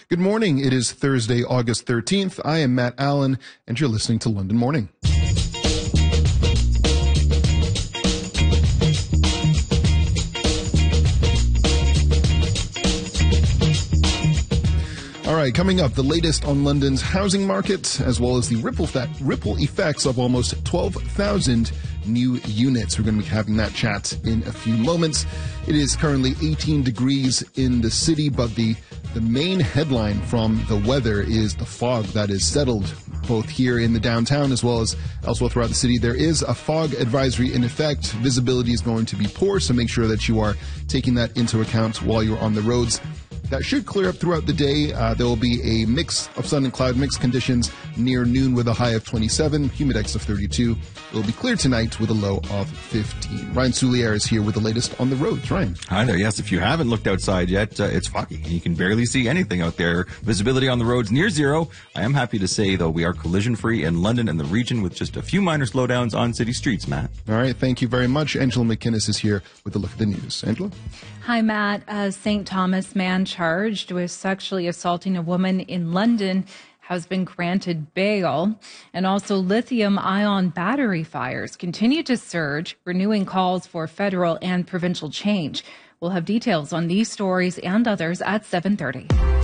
Good morning. It is Thursday, August 13th. I am Matt Allen, and you're listening to London Morning. All right, coming up, the latest on London's housing market, as well as the ripple effects of almost 12,000 new units. We're going to be having that chat in a few moments. It is currently 18 degrees in the city, but the main headline from the weather is the fog that is settled both here in the downtown as well as elsewhere throughout the city. There is a fog advisory in effect. Visibility is going to be poor, so make sure that you are taking that into account while you're on the roads. That should clear up throughout the day. There will be a mix of sun and cloud mixed conditions near noon with a high of 27, humidex of 32. It will be clear tonight with a low of 15. Ryan Soulier is here with the latest on the roads. Ryan. Hi there. Yes, if you haven't looked outside yet, it's foggy. You can barely see anything out there. Visibility on the roads near zero. I am happy to say, though, we are collision-free in London and the region with just a few minor slowdowns on city streets, Matt. All right. Thank you very much. Angela McInnes is here with a look at the news. Angela? Hi, Matt. A St. Thomas man charged with sexually assaulting a woman in London has been granted bail. And also lithium-ion battery fires continue to surge, renewing calls for federal and provincial change. We'll have details on these stories and others at 7:30.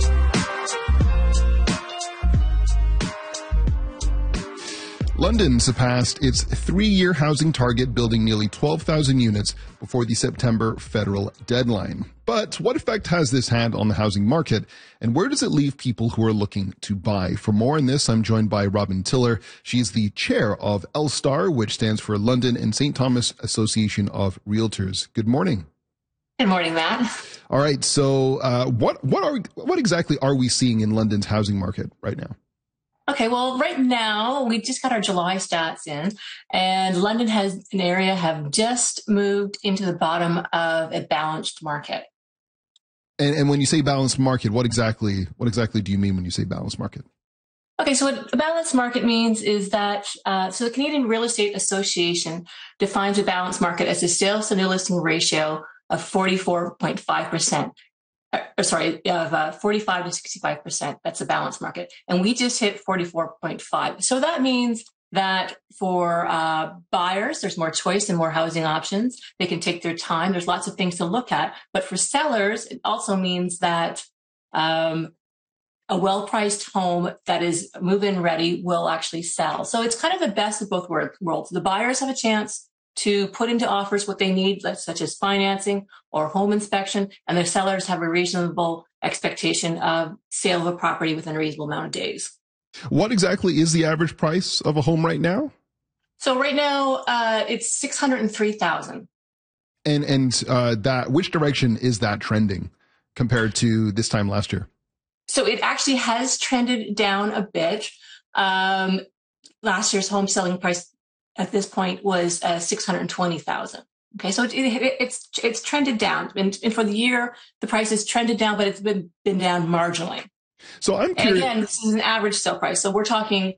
London surpassed its 3-year housing target, building nearly 12,000 units before the September federal deadline. But what effect has this had on the housing market, and where does it leave people who are looking to buy? For more on this, I'm joined by Robin Tiller. She's the chair of LSTAR, which stands for London and St. Thomas Association of Realtors. Good morning. Good morning, Matt. All right. So what exactly are we seeing in London's housing market right now? Okay, well, right now, we just got our July stats in, and London have just moved into the bottom of a balanced market. And when you say balanced market, what exactly do you mean when you say balanced market? Okay, so what a balanced market means is that, so the Canadian Real Estate Association defines a balanced market as a sales to new listing ratio of 44.5%. Of 45 to 65%. That's a balanced market. And we just hit 44.5. So that means that for buyers, there's more choice and more housing options. They can take their time. There's lots of things to look at. But for sellers, it also means that a well-priced home that is move-in ready will actually sell. So it's kind of the best of both worlds. The buyers have a chance to put into offers what they need, such as financing or home inspection, and the sellers have a reasonable expectation of sale of a property within a reasonable amount of days. What exactly is the average price of a home right now? So right now, it's $603,000. And that, which direction is that trending compared to this time last year? So it actually has trended down a bit. Last year's home selling price at this point was $620,000. Okay, so it's trended down, and for the year the price has trended down, but it's been down marginally. So I'm curious. And again, this is an average sale price, so we're talking